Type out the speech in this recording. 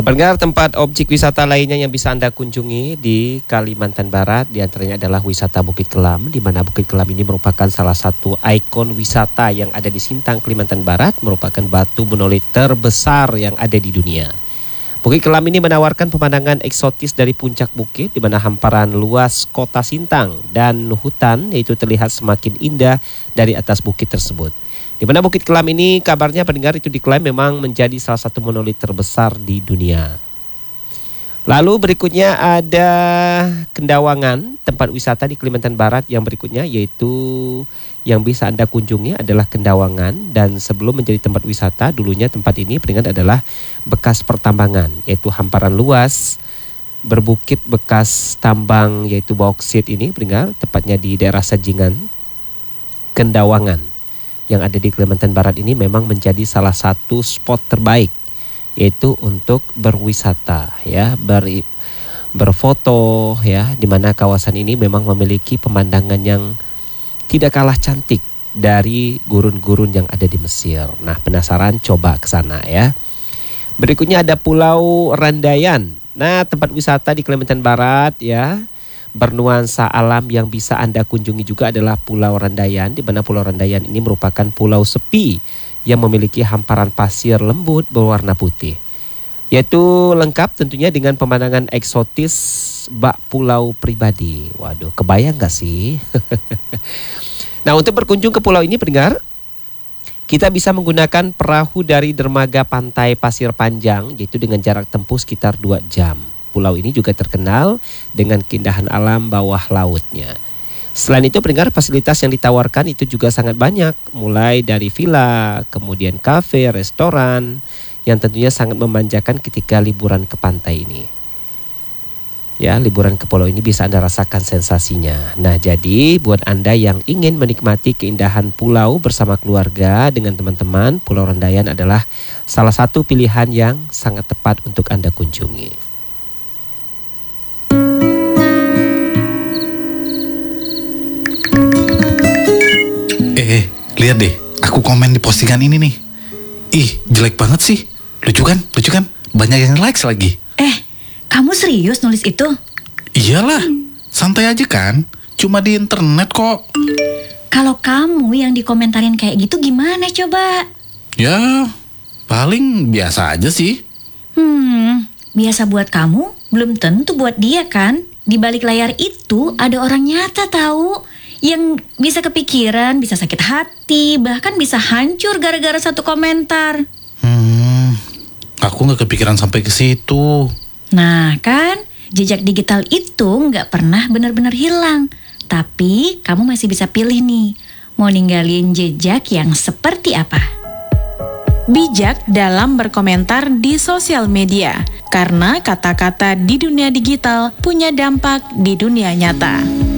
Ya pendengar, tempat objek wisata lainnya yang bisa Anda kunjungi di Kalimantan Barat diantaranya adalah wisata Bukit Kelam, di mana Bukit Kelam ini merupakan salah satu ikon wisata yang ada di Sintang, Kalimantan Barat, merupakan batu monolit terbesar yang ada di dunia. Bukit Kelam ini menawarkan pemandangan eksotis dari puncak bukit, di mana hamparan luas kota Sintang dan hutan yaitu terlihat semakin indah dari atas bukit tersebut. Di mana Bukit Kelam ini kabarnya pendengar itu diklaim memang menjadi salah satu monolit terbesar di dunia. Lalu berikutnya ada Kendawangan, tempat wisata di Kalimantan Barat yang berikutnya yaitu yang bisa Anda kunjungi adalah Kendawangan. Dan sebelum menjadi tempat wisata, dulunya tempat ini pendengar adalah bekas pertambangan, yaitu hamparan luas berbukit bekas tambang yaitu bauksit ini pendengar, tepatnya di daerah Sajingan, Kendawangan yang ada di Kalimantan Barat ini memang menjadi salah satu spot terbaik yaitu untuk berwisata ya, berfoto ya, di mana kawasan ini memang memiliki pemandangan yang tidak kalah cantik dari gurun-gurun yang ada di Mesir. Nah, penasaran? Coba ke sana ya. Berikutnya ada Pulau Randayan. Nah, tempat wisata di Kalimantan Barat ya, bernuansa alam yang bisa Anda kunjungi juga adalah Pulau Randayan, di mana Pulau Randayan ini merupakan pulau sepi yang memiliki hamparan pasir lembut berwarna putih. Yaitu lengkap tentunya dengan pemandangan eksotis bak pulau pribadi. Waduh, kebayang gak sih? Nah, untuk berkunjung ke pulau ini pendengar, kita bisa menggunakan perahu dari dermaga pantai Pasir Panjang, yaitu dengan jarak tempuh sekitar 2 jam. Pulau ini juga terkenal dengan keindahan alam bawah lautnya. Selain itu pendengar, fasilitas yang ditawarkan itu juga sangat banyak, mulai dari villa, kemudian kafe, restoran, yang tentunya sangat memanjakan ketika liburan ke pantai ini. Ya, liburan ke pulau ini bisa Anda rasakan sensasinya. Nah, jadi buat Anda yang ingin menikmati keindahan pulau bersama keluarga dengan teman-teman, Pulau Randayan adalah salah satu pilihan yang sangat tepat untuk Anda kunjungi. Lihat deh, aku komen di postingan ini nih. Ih, jelek banget sih. Lucu kan? Banyak yang likes lagi. Kamu serius nulis itu? Iyalah, santai aja kan. Cuma di internet kok. Kalau kamu yang dikomentarin kayak gitu gimana coba? Ya, paling biasa aja sih. Biasa buat kamu, belum tentu buat dia kan? Di balik layar itu ada orang nyata tahu, yang bisa kepikiran, bisa sakit hati, bahkan bisa hancur gara-gara satu komentar. Aku gak kepikiran sampai ke situ. Nah kan, jejak digital itu gak pernah benar-benar hilang. Tapi kamu masih bisa pilih nih, mau ninggalin jejak yang seperti apa. Bijak dalam berkomentar di sosial media, karena kata-kata di dunia digital punya dampak di dunia nyata.